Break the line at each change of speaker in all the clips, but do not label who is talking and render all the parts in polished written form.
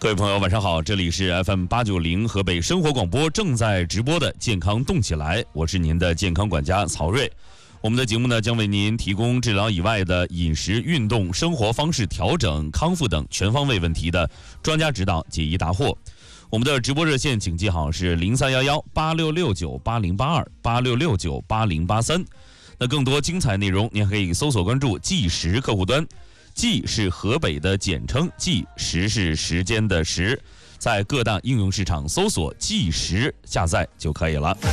各位朋友晚上好，这里是 FM890 河北生活广播正在直播的健康动起来，我是您的健康管家曹瑞。我们的节目呢，将为您提供治疗以外的饮食、运动、生活方式调整、康复等全方位问题的专家指导，解疑答惑。我们的直播热线请记好是03118669808286698083。那更多精彩内容，您可以搜索关注计时客户端。计是河北的简称，计时是时间的时，在各大应用市场搜索计时下载就可以了。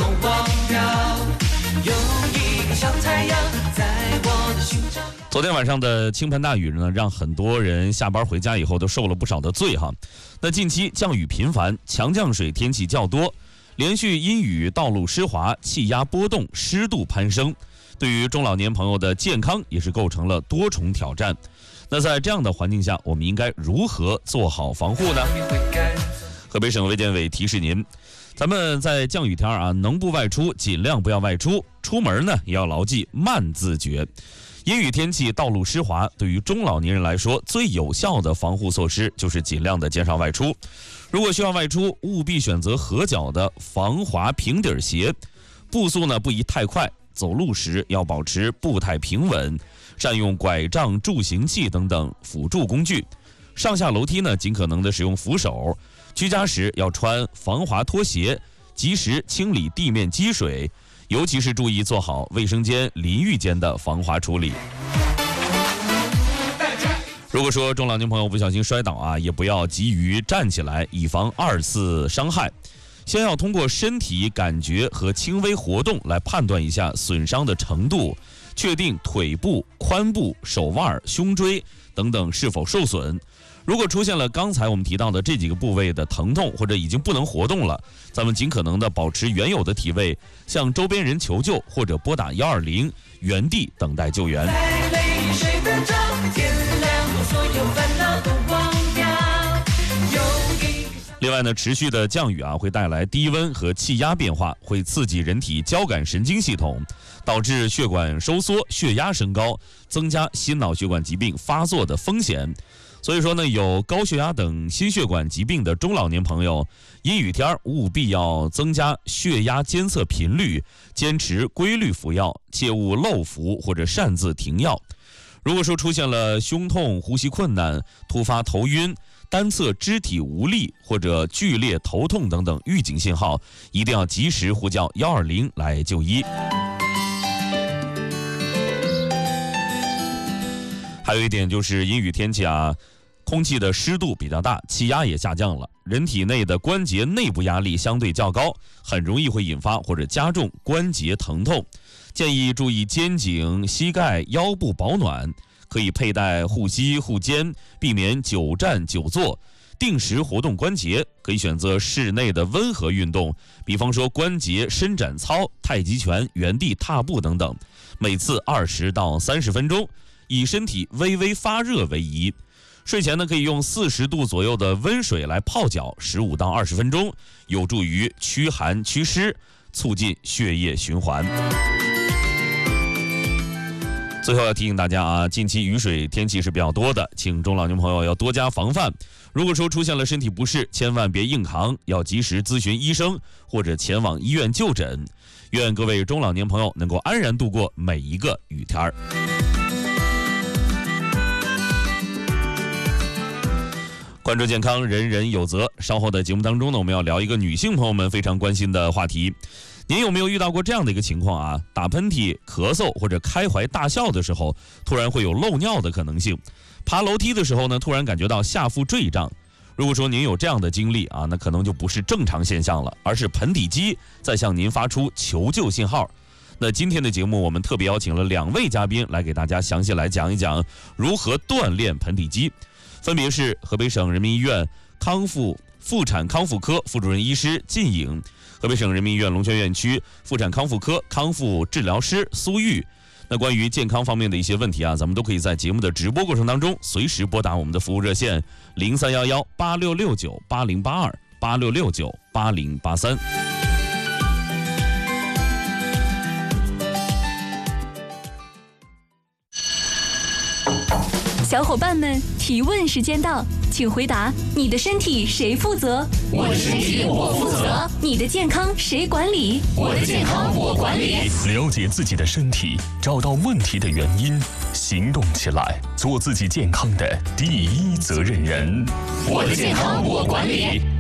昨天晚上的倾盆大雨呢，让很多人下班回家以后都受了不少的罪哈。那近期降雨频繁，强降水天气较多，连续阴雨，道路湿滑，气压波动，湿度攀升，对于中老年朋友的健康也是构成了多重挑战。那在这样的环境下，我们应该如何做好防护呢？河北省卫健委提示您，咱们在降雨天能不外出尽量不要外出，出门呢也要牢记慢自觉。阴雨天气，道路湿滑，对于中老年人来说，最有效的防护措施就是尽量的减少外出。如果需要外出，务必选择合脚的防滑平底鞋，步速呢不宜太快，走路时要保持步态平稳，善用拐杖、助行器等等辅助工具。上下楼梯呢，尽可能的使用扶手。居家时要穿防滑拖鞋，及时清理地面积水，尤其是注意做好卫生间、淋浴间的防滑处理。如果说中老年朋友不小心摔倒也不要急于站起来，以防二次伤害。先要通过身体感觉和轻微活动来判断一下损伤的程度，确定腿部、髋部、手腕、胸椎等等是否受损。如果出现了刚才我们提到的这几个部位的疼痛，或者已经不能活动了，咱们尽可能的保持原有的体位，向周边人求救，或者拨打120，原地等待救援。另外呢，持续的降雨会带来低温和气压变化，会刺激人体交感神经系统，导致血管收缩、血压升高，增加心脑血管疾病发作的风险。所以说呢，有高血压等心血管疾病的中老年朋友，阴雨天务必要增加血压监测频率，坚持规律服药，切勿漏服或者擅自停药。如果说出现了胸痛、呼吸困难、突发头晕、单侧肢体无力或者剧烈头痛等等预警信号，一定要及时呼叫120来就医。还有一点就是阴雨天气空气的湿度比较大，气压也下降了，人体内的关节内部压力相对较高，很容易会引发或者加重关节疼痛。建议注意肩颈、膝盖、腰部保暖，可以佩戴护膝、护肩，避免久站久坐。定时活动关节，可以选择室内的温和运动，比方说关节伸展操、太极拳、原地踏步等等，每次20到30分钟，以身体微微发热为宜。睡前呢，可以用40度左右的温水来泡脚15到20分钟，有助于驱寒祛湿，促进血液循环。最后要提醒大家近期雨水天气是比较多的，请中老年朋友要多加防范。如果说出现了身体不适，千万别硬扛，要及时咨询医生或者前往医院就诊。愿各位中老年朋友能够安然度过每一个雨天儿。关注健康，人人有责。稍后的节目当中呢，我们要聊一个女性朋友们非常关心的话题。您有没有遇到过这样的一个情况打喷嚏、咳嗽或者开怀大笑的时候，突然会有漏尿的可能性？爬楼梯的时候呢，突然感觉到下腹坠胀。如果说您有这样的经历那可能就不是正常现象了，而是盆底肌在向您发出求救信号。那今天的节目，我们特别邀请了2位嘉宾来给大家详细来讲一讲如何锻炼盆底肌。分别是河北省人民医院妇产康复科副主任医师靳颖，河北省人民医院龙泉院区妇产康复科康复治疗师苏玉。那关于健康方面的一些问题咱们都可以在节目的直播过程当中随时拨打我们的服务热线03118669808286698083。
小伙伴们，提问时间到，请回答：你的身体谁负责？
我的身体我负责。
你的健康谁管理？
我的健康我管理。
了解自己的身体，找到问题的原因，行动起来，做自己健康的第一责任人。
我的健康我管理。